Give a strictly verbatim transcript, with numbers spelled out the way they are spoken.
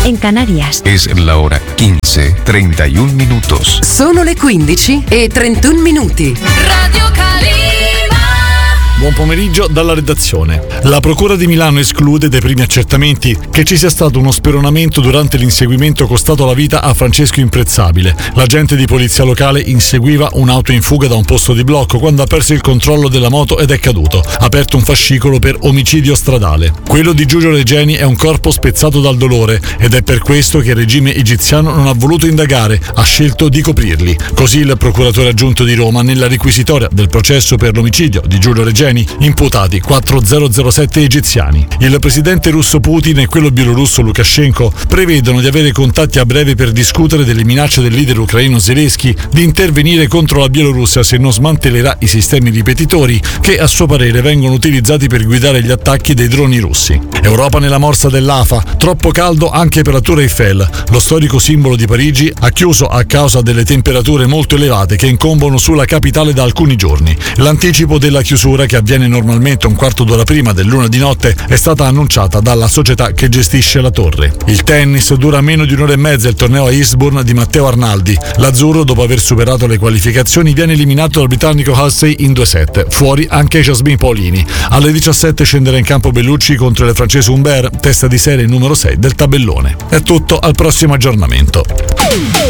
en Canarias. Es la hora quince, treinta y un minutos. Sono le quindici e trentuno minuti. Radio Calima. Buon pomeriggio dalla redazione. La Procura di Milano esclude dai primi accertamenti che ci sia stato uno speronamento durante l'inseguimento costato la vita a Francesco Imprezzabile. L'agente di polizia locale inseguiva un'auto in fuga da un posto di blocco quando ha perso il controllo della moto ed è caduto. Ha aperto un fascicolo per omicidio stradale. Quello di Giulio Regeni è un corpo spezzato dal dolore ed è per questo che il regime egiziano non ha voluto indagare, ha scelto di coprirli. Così il procuratore aggiunto di Roma nella requisitoria del processo per l'omicidio di Giulio Regeni imputati quattromilazirosette egiziani. Il presidente russo Putin e quello bielorusso Lukashenko prevedono di avere contatti a breve per discutere delle minacce del leader ucraino Zelensky di intervenire contro la Bielorussia se non smantellerà i sistemi ripetitori che a suo parere vengono utilizzati per guidare gli attacchi dei droni russi. Europa nella morsa dell'A F A, troppo caldo anche per la Tour Eiffel. Lo storico simbolo di Parigi ha chiuso a causa delle temperature molto elevate che incombono sulla capitale da alcuni giorni. L'anticipo della chiusura, che avviene normalmente un quarto d'ora prima dell'una di notte, è stata annunciata dalla società che gestisce la torre. Il tennis dura meno di un'ora e mezza il torneo a Eastbourne di Matteo Arnaldi. L'azzurro, dopo aver superato le qualificazioni, viene eliminato dal britannico Halsey in due set. Fuori anche Jasmine Paolini. Alle diciassette scenderà in campo Bellucci contro il francese Humbert, testa di serie numero sei del tabellone. È tutto, al prossimo aggiornamento.